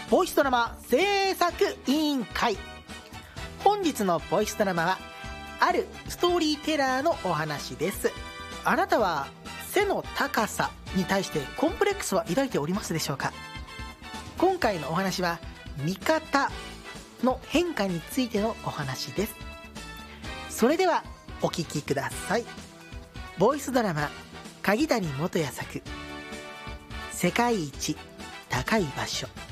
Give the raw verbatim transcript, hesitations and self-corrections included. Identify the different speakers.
Speaker 1: ボイスドラマ制作委員会。本日のボイスドラマはあるストーリーテラーのお話です。あなたは背の高さに対してコンプレックスは抱いておりますでしょうか。今回のお話は見方の変化についてのお話です。それではお聞きください。ボイスドラマ鍵谷元也作世界一高い場所。